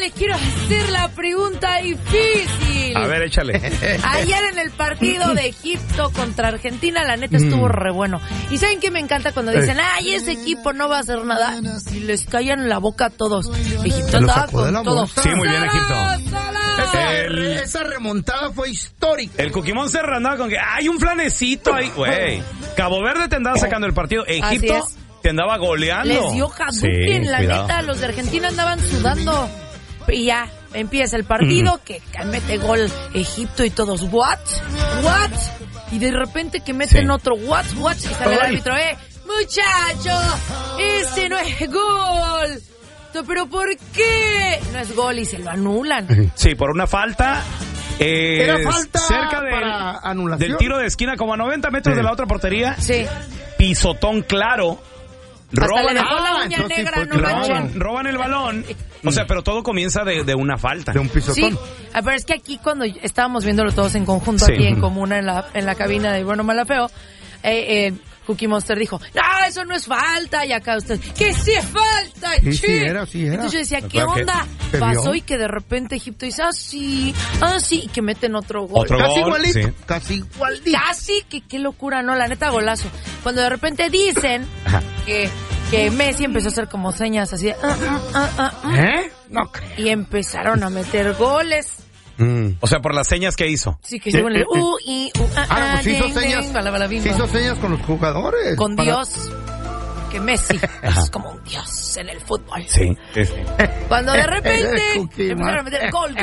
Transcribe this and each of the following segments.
le quiero hacer la pregunta difícil. A ver, échale. Ayer en el partido de Egipto contra Argentina, la neta estuvo re bueno. ¿Y saben qué me encanta cuando dicen, ay, ese equipo no va a hacer nada? Y les callan la boca a todos. Egipto andaba con todo. Sí, muy bien, Egipto. Esa remontada fue histórica. El Cookie Monster andaba con que hay un flanecito ahí, güey. Cabo Verde te andaba sacando el partido. Egipto te andaba goleando. Les dio Hadouken, la neta. Los de Argentina andaban sudando. Y ya empieza el partido, que mete gol Egipto y todos, ¿what? Y de repente que meten otro, ¿what? Y sale el árbitro, muchacho, ese no es gol. ¿Pero por qué? No es gol y se lo anulan. Sí, por una falta. Era falta cerca para anulación. del tiro de esquina, como a 90 metros de la otra portería. Sí. Pisotón claro. Roban el balón. O sea, pero todo comienza de una falta. De un pisotón. Sí, pero es que aquí cuando estábamos viéndolo todos en conjunto, aquí en comuna, en la cabina de Bueno, Mala, Feo, Cookie Monster dijo, no, eso no es falta. Y acá usted, que sí es falta. Sí era. Entonces yo decía, ¿qué onda? Pasó y que de repente Egipto dice, sí, y que meten otro gol. Casi igualito. Casi, que qué locura, no, la neta, golazo. Cuando de repente dicen que Messi empezó a hacer como señas así, No creo. y empezaron a meter goles. O sea, por las señas que hizo. Sí, que según el pues hizo señas con los jugadores. Con Dios. Que Messi es como un dios en el fútbol. Sí. Cuando de repente empezaron a meter gol.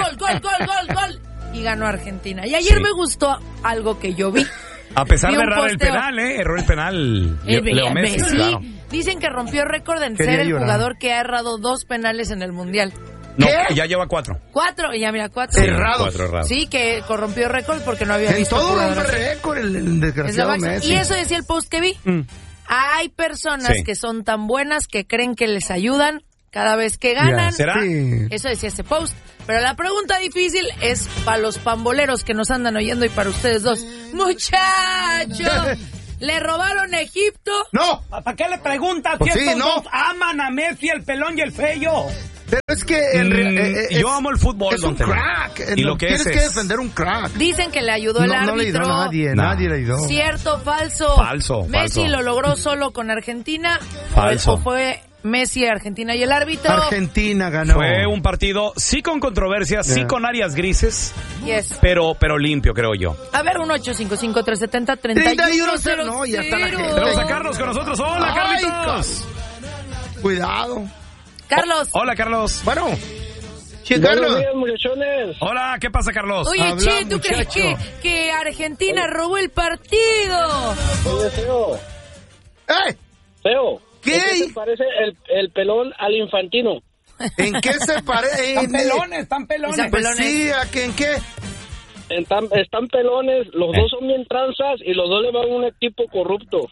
Y ganó Argentina. Y ayer me gustó algo que yo vi. A pesar de errar el penal, erró el penal Leo Messi. Claro. Dicen que rompió récord en ser el jugador que ha errado 2 penales en el Mundial. No, ya lleva 4. 4, y ya mira, 4. Errados. Sí, que corrompió récord porque no había en visto todo jugadores. rompe récord el desgraciado Messi. Y eso decía el post que vi. Hay personas que son tan buenas que creen que les ayudan cada vez que ganan. ¿Será? Sí. Eso decía ese post. Pero la pregunta difícil es para los pamboleros que nos andan oyendo y para ustedes dos. ¡Muchachos! ¿Le robaron a Egipto? ¡No! ¿Para qué le preguntas? Pues si sí, estos no. dos aman a Messi, el pelón y el feo. Pero es que yo amo el fútbol. Es un crack. Y lo que tienes que defender un crack. Dicen que le ayudó el árbitro. No le ayudó a nadie. Nadie le ayudó. ¿Cierto, falso? Falso. ¿Messi lo logró solo con Argentina? Falso. ¿O fue Messi, Argentina y el árbitro? Argentina ganó. Fue un partido, sí con controversias, sí con áreas grises, pero limpio, creo yo. A ver, 1-855-370-3100. No, ya está la gente. Tenemos a Carlos con nosotros. ¡Hola, Carlitos! Cuidado. Carlos. Hola, Carlos. Bueno. Buenos días, muchachones. Hola, ¿qué pasa, Carlos? Oye, ¿tú crees que Argentina robó el partido? Oye, Feo. Feo. ¿Qué? ¿En qué se parece el pelón al Infantino? ¿En qué se parece? Están pelones. Sí, ¿en qué? Están pelones, los dos son bien tranzas y los dos le van a un equipo corrupto.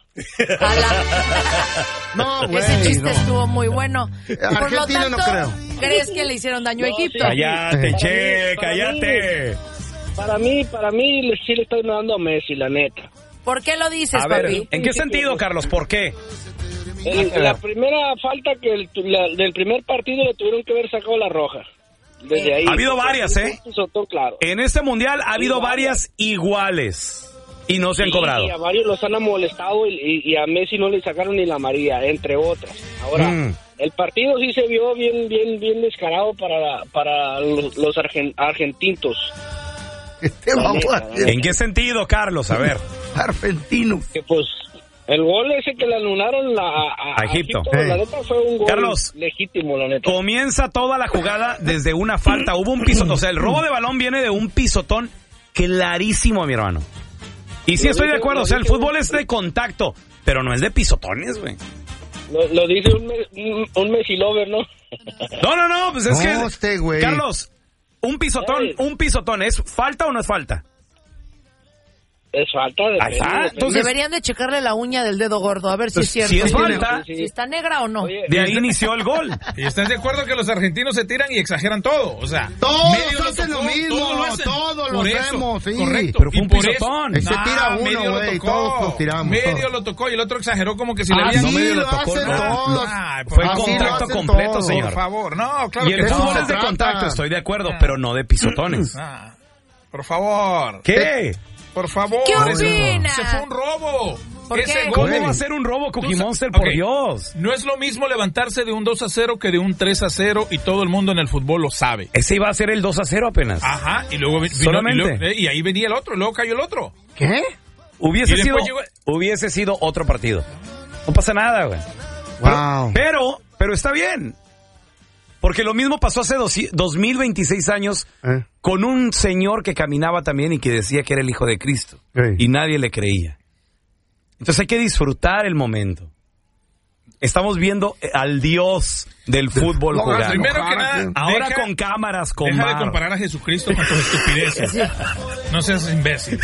No, güey. Ese chiste estuvo muy bueno. Por lo tanto, no creo. ¿Crees que le hicieron daño a Egipto? Cállate, cállate. Para mí sí le están dando a Messi, la neta. ¿Por qué lo dices, a ver, papi? ¿en qué sentido, Carlos? ¿Por qué? La primera falta del primer partido le tuvieron que haber sacado la roja. Desde ahí. Ha habido varias, Claro. En este mundial ha habido varias iguales y no se han cobrado. Y a varios los han molestado y a Messi no le sacaron ni la amarilla, entre otras. Ahora, el partido sí se vio bien descarado para los argentinos. ¿En qué sentido, Carlos? A ver. Argentinos. Que pues el gol ese que le anularon a Egipto, la neta fue un gol Carlos, legítimo, la neta. Comienza toda la jugada desde una falta. Hubo un pisotón. O sea, el robo de balón viene de un pisotón clarísimo, mi hermano. Y sí estoy de acuerdo. O sea, el fútbol es de contacto, pero no es de pisotones, güey. Lo dice un Messi lover, ¿no? No, pues es que... güey. Carlos, un pisotón, ¿es falta o no es falta? Es falta de... Entonces, deberían de checarle la uña del dedo gordo, a ver si es cierto. Si es falta. Si está negra o no. Oye, de ahí inició el gol. ¿Y estás de acuerdo que los argentinos se tiran y exageran todo? O sea, todos hacen lo mismo, todos lo hacemos, sí. Correcto. Pero fue un pisotón. Se tira uno, güey, todos los tiramos. Medio lo tocó y el otro exageró como que si le habían... No medio lo tocó, todos. Fue contacto completo, señor. Por favor, no, claro y el que fútbol no. es de contacto, estoy de acuerdo, pero no de pisotones. Por favor. ¿Qué? Por favor. ¿Qué opinas? Se fue un robo. ¿Por Ese qué? gol ¿Cómo va a ser un robo, Cookie Monster, por Dios? No es lo mismo levantarse de un 2-0 que de un 3-0 y todo el mundo en el fútbol lo sabe. Ese iba a ser el 2-0 apenas. Ajá, y luego vino, solamente. y ahí venía el otro, y luego cayó el otro. ¿Qué? Hubiese sido otro partido. No pasa nada, güey. Wow. Pero está bien. Porque lo mismo pasó hace 2026 años con un señor que caminaba también y que decía que era el Hijo de Cristo. Y nadie le creía. Entonces hay que disfrutar el momento. Estamos viendo al Dios del fútbol jugar. Primero que nada, ahora con cámaras, con deja bar. de comparar a Jesucristo con tus estupideces. No seas imbécil.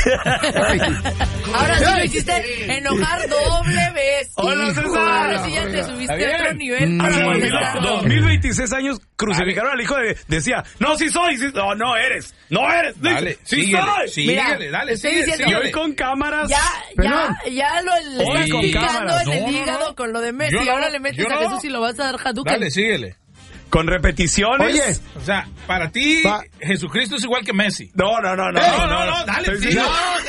Ahora sí lo hiciste enojar doble vez. Hola, César. Ahora sí ya te subiste a otro nivel. Ahora, 2026 años crucificaron al hijo de... Decía, no, sí soy. Sí, no eres. No eres. Dale, sí síguele, soy. síguele, dale, estoy síguele. diciendo- Y hoy con cámaras. Ya lo le Hola, estás con picando cámaras. en el No, no, hígado no. con lo de Messi. Yo no, Ahora le metes yo a no. Jesús y lo vas a dar Hadouken. Dale, síguele. Con repeticiones. Oye. O sea, para ti, Jesucristo es igual que Messi. No. No, dale, síguele.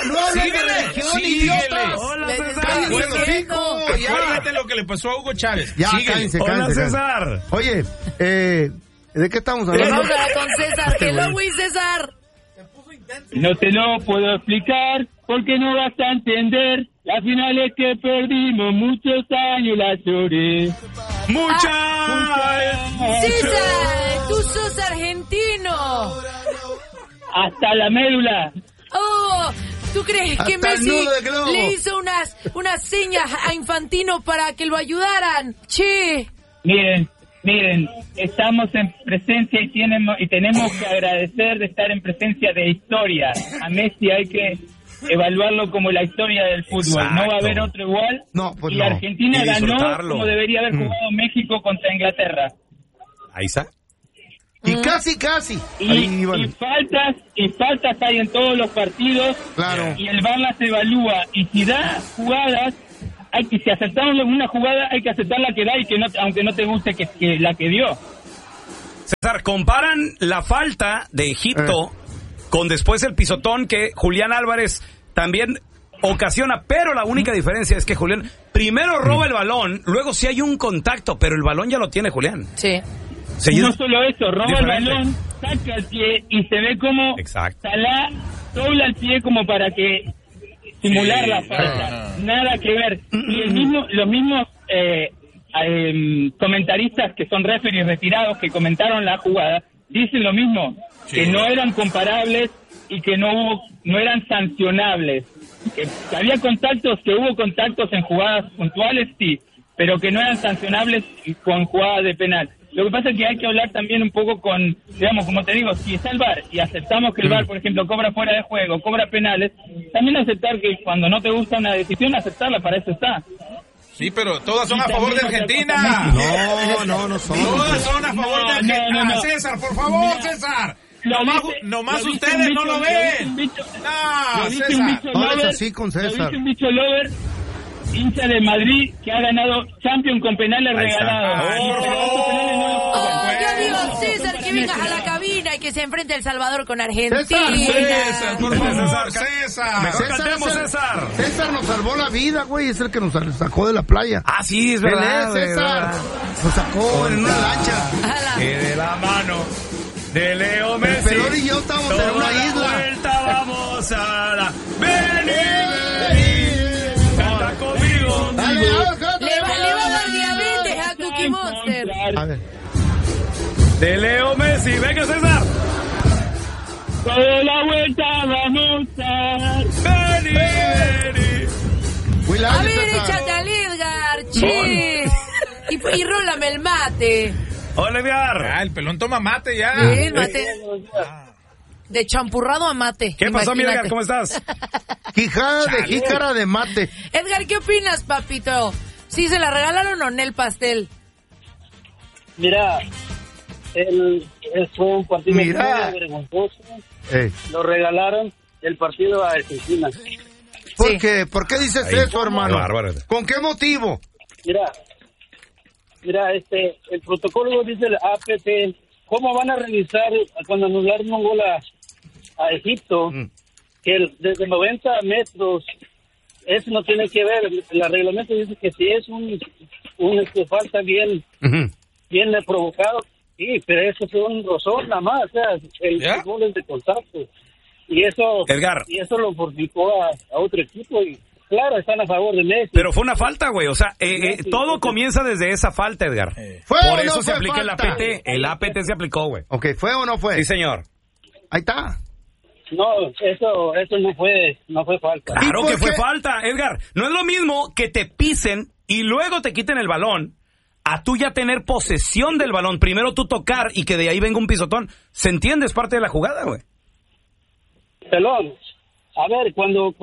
Síguele. Hola, Le César. estoy Acuérdate, diciendo. acuérdate lo que le pasó a Hugo Chávez. Ya, Síguele. cállense, Hola, cállense. César. Oye, ¿de qué estamos hablando? Vamos a hablar con César. Hello, güey, César. No te lo puedo explicar porque no vas a entender. La final es que perdimos muchos años, la lloré. César, tú sos argentino. Hasta la médula. Oh, ¿tú crees que Hasta el Messi nudo de globo. le hizo unas señas a Infantino para que lo ayudaran? Che. Miren, estamos en presencia y tenemos que agradecer de estar en presencia de historia. A Messi hay que evaluarlo como la historia del fútbol. Exacto. No va a haber otro igual. No, pues y no. Argentina Y ganó disfrutarlo. como debería haber jugado México contra Inglaterra. Ahí está. Y casi. Y, Ahí iban. y faltas hay en todos los partidos. Claro. Y el VAR las evalúa. Y si da jugadas, si aceptamos una jugada, hay que aceptar la que da y que no, aunque no te guste que la que dio. César, comparan la falta de Egipto con después el pisotón que Julián Álvarez también ocasiona, pero la única diferencia es que Julián primero roba el balón, luego sí hay un contacto, pero el balón ya lo tiene Julián. Sí. Sí, No solo eso, roba diferente. el balón, saca el pie y se ve como Exacto. Salah dobla el pie como para que simular la falta. Nada que ver. Y los mismos comentaristas que son referees retirados que comentaron la jugada dicen lo mismo, que no eran comparables y que no eran sancionables. Que había contactos, que hubo contactos en jugadas puntuales, sí, pero que no eran sancionables con jugadas de penal. Lo que pasa es que hay que hablar también un poco con, digamos, como te digo, si está el VAR y aceptamos que el VAR, por ejemplo, cobra fuera de juego, cobra penales, también aceptar que cuando no te gusta una decisión, aceptarla, para eso está. Sí, pero todas son Y a favor de también Argentina. No son. Todas son a favor de Argentina. No. César, por favor, César. Nomás Lo dice ustedes un no lo bicho, ven. Lo dice César. un bicho No hables lover, así con lo César. dice un bicho lover, hincha de Madrid, que ha ganado Champions con penales Ahí está. regalados. Ay, Y por regalando favor. penales no los cobran. Oh, ya digo, No, César, que vengas a la cabina y que se enfrente El Salvador con Argentina. César, por favor, César. Mejor cantemos, César. César nos salvó la vida, güey. Es el que nos sacó de la playa. Ah, sí, es Él verdad. es güey, César. verdad. Nos sacó en una lancha. Ala. Que de la mano de Leo Messi. El pelón y yo estábamos en toda una la isla. vuelta vamos a dar. Vení, canta conmigo. Dale, Le va a dar diabetes a Cookie Monster. a ver. De Leo Messi, venga César. Toda la vuelta vamos a dar. Vení. Will A Ángel, ver, César. échate al Edgar, che. Y rólame el mate. Hola, Edgar. El pelón toma mate ya. El mate. De champurrado a mate. ¿Qué pasó, mi Edgar? ¿Cómo estás? Quijada de jícara de mate. Edgar, ¿qué opinas, papito? ¿Sí se la regalaron o no el pastel? Mira, fue un partido muy vergonzoso. Lo regalaron el partido a Argentina. ¿Por qué? ¿Por qué dices eso, hermano? ¿Con qué motivo? Mira, el protocolo dice el APT. ¿Cómo van a revisar cuando anularon un gol a Egipto? Que desde 90 metros, eso no tiene que ver. El reglamento dice que si es un falta bien provocado, sí, pero eso fue un rozón nada más. O sea, el gol es de contacto. Y eso, Edgar. Y eso lo fortificó a otro equipo y claro, están a favor de Messi. Pero fue una falta, güey. O sea, todo comienza desde esa falta, Edgar. Por eso se aplica el APT. El APT se aplicó, güey. Ok, ¿fue o no fue? Sí, señor. Ahí está. No, eso no fue falta. Claro que fue falta, Edgar. No es lo mismo que te pisen y luego te quiten el balón a tú ya tener posesión del balón. Primero tú tocar y que de ahí venga un pisotón. ¿Se entiende? Es parte de la jugada, güey. Pelón. A ver, cuando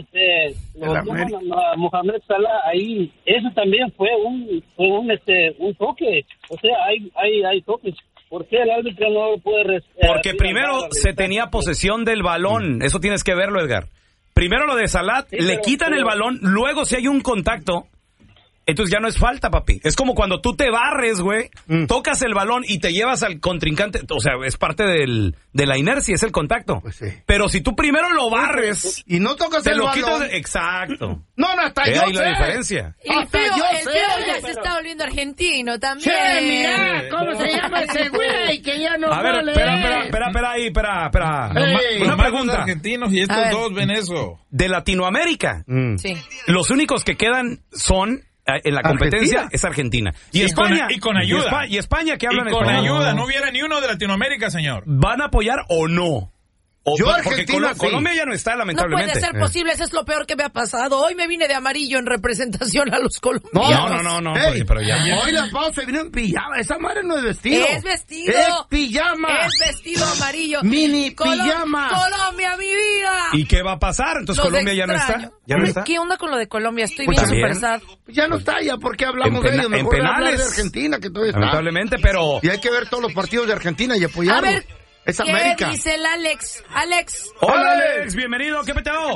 Mohamed Salah ahí, eso también fue un toque. O sea, hay toques. ¿Por qué el árbitro no puede Porque primero se tenía posesión del balón. Eso tienes que verlo, Edgar. Primero lo de Salah, sí, le quitan el balón, luego si hay un contacto, entonces ya no es falta, papi. Es como cuando tú te barres, güey, tocas el balón y te llevas al contrincante. O sea, es parte de la inercia, es el contacto. Pues sí. Pero si tú primero lo barres y no tocas te el lo balón. quitas. Exacto. No, hasta yo ahí sé. la diferencia. El feo ya se está volviendo argentino también. Che, mira, ¿cómo se llama ese güey que ya no A ver, vale? espera. Una pregunta. Los argentinos y estos dos ven eso. De Latinoamérica, Sí. los únicos que quedan son en la competencia Argentina. es Argentina. Y Sí, España. con ayuda. Y España que hablan Y con español. ayuda, no hubiera ni uno de Latinoamérica, señor. ¿Van a apoyar o no? Yo porque Argentina, sí. Colombia ya no está, No lamentablemente. puede ser posible, eso es lo peor que me ha pasado. Hoy me vine de amarillo en representación a los colombianos. No, Ey, pero ya. Hoy la pausa vino en pijama. Esa madre no es vestido. Es vestido. Es pijama. Es vestido amarillo. Mini pijama. Colombia, mi vida. ¿Y qué va a pasar? Entonces Los Colombia ya no extraño. está. ¿Ya no Hombre, está? ¿qué onda con lo de Colombia? Estoy Pues bien también. super sad. Ya no está, ya porque hablamos de ellos. En Mejor hablar penales. de Argentina, que todavía está. Lamentablemente, pero... Y hay que ver todos los partidos de Argentina y A apoyarlos. ver, Es ¿qué América. dice el Alex? Alex. Hola, Alex, bienvenido. ¿Qué peteo?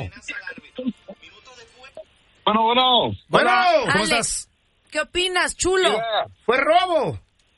Bueno. Bueno, ¿Cómo Alex, estás? ¿qué opinas, chulo? fue robo.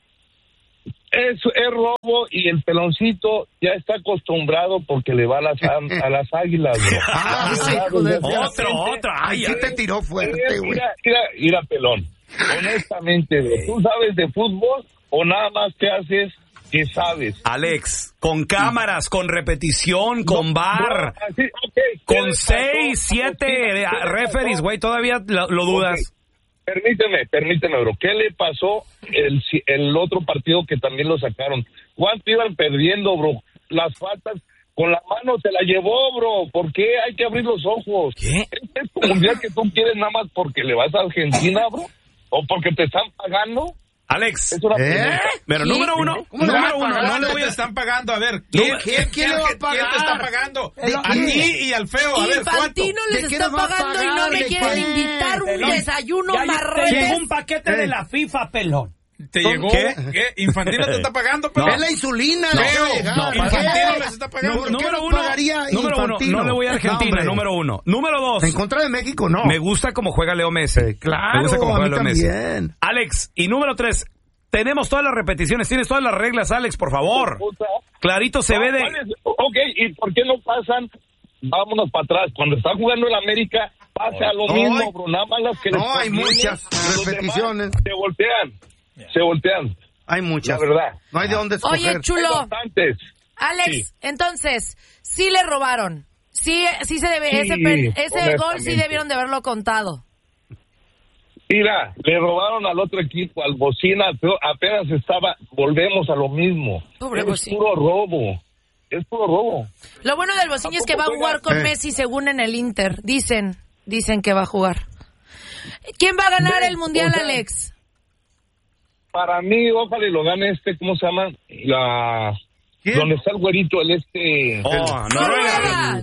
Es robo y el peloncito ya está acostumbrado porque le va a las águilas, bro. Hijo de... Otro. Ay, ¿Qué te tiró fuerte, güey? Mira, pelón. Honestamente, bro, ¿tú sabes de fútbol o nada más te haces que sabes? Alex, con cámaras, con repetición, con VAR, con 6, 7 referees, güey, todavía lo dudas. Permíteme, bro. ¿Qué le pasó el otro partido que también lo sacaron? ¿Cuánto iban perdiendo, bro? Las faltas con la mano se la llevó, bro. ¿Por qué hay que abrir los ojos? ¿Qué? ¿Este es tu mundial que tú quieres nada más porque le vas a Argentina, bro? ¿O porque te están pagando? Alex, Es una pregunta. pero ¿Qué? número uno, No le voy a estar pagando. A ver, ¿quién ¿Quién le va a pagar? te está pagando? ¿De A quién? ti y al feo. A ver, ¿cuánto? Infantino les ¿De qué está nos va a pagando y no pagar? me ¿De quieren qué? invitar un Pelón. desayuno llegó marrón. un paquete de la FIFA, pelón. ¿Te llegó? ¿Qué? ¿Qué? ¿Infantino te está pagando? Pero Es la insulina. Feo. Infantino les está pagando. ¿Por qué Número no uno, pagaría número uno, Infantino? no le voy a Argentina, No, número uno. Número dos, En contra de México, no. me gusta cómo juega Leo Messi. Claro, me gusta cómo a juega mí Leo Messi. también. Alex, y número tres, tenemos todas las repeticiones, tienes todas las reglas, Alex, por favor. Clarito se ve de... Ok, ¿y por qué no pasan? Vámonos para atrás. Cuando está jugando el América, pasa lo mismo, bro. Nada más las que les No, hay conviene, muchas los repeticiones. demás Se voltean. Hay muchas. La verdad. No hay de dónde escoger. Oye, chulo. Bastantes. Alex, entonces, sí le robaron. Sí se debe, Sí, ese gol sí honestamente. debieron de haberlo contado. Mira, le robaron al otro equipo, al Bocina, apenas volvemos a lo mismo. Pobre Es Bocina. puro robo. Es puro robo. Lo bueno del Bocini es que va a jugar con Messi según en el Inter. Dicen que va a jugar. ¿Quién va a ganar el Mundial, Alex? Para mí, ojalá y lo gane ¿cómo se llama? donde está el güerito, Noruega.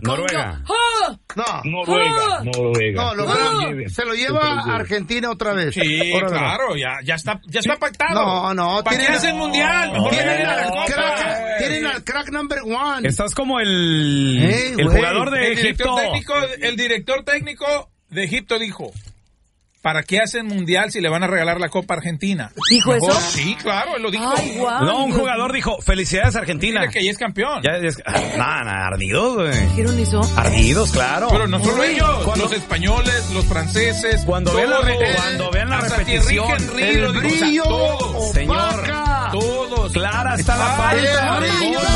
Noruega. No, se lo lleva a Argentina otra vez. Sí, claro, ya está pactado. No. ¿Para qué hacen mundial? Tienen al crack number one. Estás como el jugador de Egipto. El director técnico de Egipto dijo: ¿para qué hacen mundial si le van a regalar la Copa Argentina? ¿Dijo eso? Sí, claro, él lo dijo. Ay, guau. No, un jugador dijo, felicidades Argentina. Dile que ya es campeón. Ardidos, güey. ¿Dijeron eso? Ardidos, claro. Pero no solo ellos, los españoles, los franceses. Cuando vean la repetición, el brillo, señor, todos. clara está la falta.